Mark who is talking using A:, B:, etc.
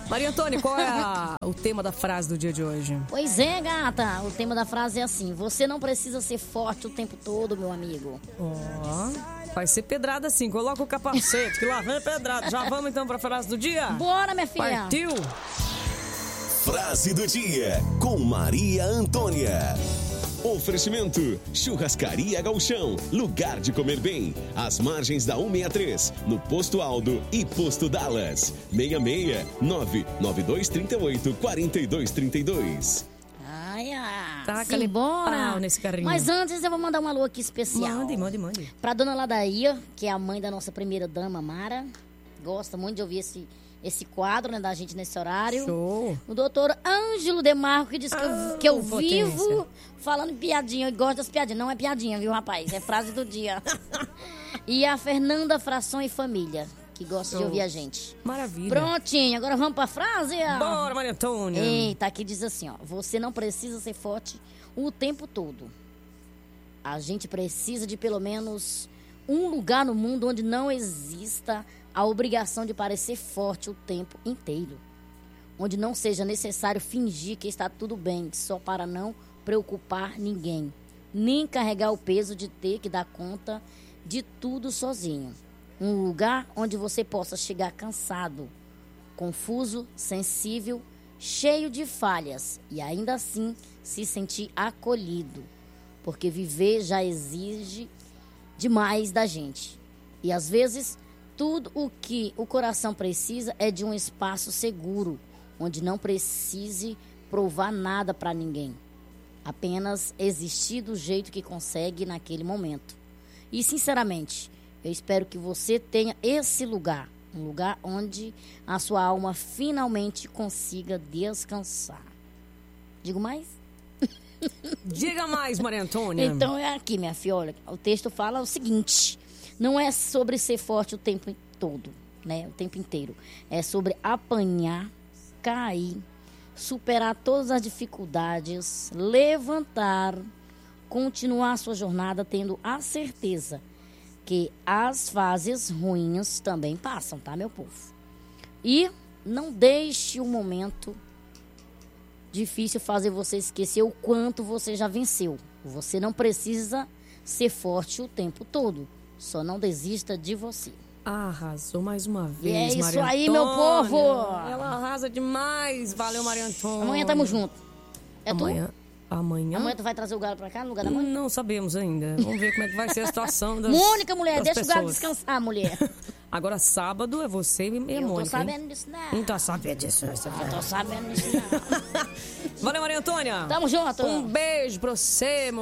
A: Maria Antônia, qual é o tema da frase do dia de hoje?
B: Pois é, gata. O tema da frase é assim: você não precisa ser forte o tempo todo, meu amigo.
A: Vai ser pedrada assim. Coloca o capacete, que lá vem pedrada. Já vamos então pra frase do dia?
B: Bora, minha filha.
A: Partiu.
C: Frase do dia com Maria Antônia. Oferecimento: Churrascaria Gauchão, lugar de comer bem. Às margens da 163, no Posto Aldo e Posto Dallas. 66-99238-4232.
B: Taca-lhe bora.
A: Nesse carrinho.
B: Mas antes eu vou mandar um alô aqui especial.
A: Mande.
B: Pra dona Ladaia, que é a mãe da nossa primeira dama, Mara. Gosta muito de ouvir esse quadro, né, da gente nesse horário.
A: Show.
B: O doutor Ângelo Demarco, que diz que eu vivo
A: potência.
B: falando piadinha. Eu gosto das piadinhas. Não é piadinha, viu, rapaz? É frase do dia. E a Fernanda Fração e Família, que gosta de ouvir a gente.
A: Maravilha.
B: Prontinho, agora vamos pra frase?
A: Bora, Maria Antônia.
B: Eita, aqui diz assim, ó. Você não precisa ser forte o tempo todo. A gente precisa de pelo menos um lugar no mundo onde não exista a obrigação de parecer forte o tempo inteiro. Onde não seja necessário fingir que está tudo bem, só para não preocupar ninguém. Nem carregar o peso de ter que dar conta de tudo sozinho. Um lugar onde você possa chegar cansado, confuso, sensível, cheio de falhas e ainda assim se sentir acolhido. Porque viver já exige demais da gente. E às vezes tudo o que o coração precisa é de um espaço seguro, onde não precise provar nada para ninguém. Apenas existir do jeito que consegue naquele momento. E, sinceramente, eu espero que você tenha esse lugar. Um lugar onde a sua alma finalmente consiga descansar. Digo mais?
A: Diga mais, Maria Antônia.
B: Então é aqui, minha filha. Olha, o texto fala o seguinte: não é sobre ser forte o tempo todo, né? O tempo inteiro. É sobre apanhar, cair, superar todas as dificuldades, levantar, continuar a sua jornada tendo a certeza que as fases ruins também passam, tá, meu povo? E não deixe o momento difícil fazer você esquecer o quanto você já venceu. Você não precisa ser forte o tempo todo. Só não desista de você.
A: Arrasou mais uma vez,
B: E é isso
A: Maria
B: aí,
A: Antônia.
B: meu povo.
A: Ela arrasa demais. Valeu, Maria Antônia.
B: Amanhã tamo junto. É
A: Amanhã.
B: Amanhã tu vai trazer o galo pra cá no lugar da mãe?
A: Não sabemos ainda. Vamos ver como é que vai ser a situação das
B: Mônica, mulher,
A: das
B: deixa o galo
A: pessoas.
B: descansar, mulher.
A: Agora, sábado é você e a
B: Eu
A: Mônica.
B: tô sabendo disso, não.
A: Não tá sabendo disso.
B: Eu tô sabendo disso, não.
A: Valeu, Maria Antônia.
B: Tamo junto.
A: Um beijo pra você,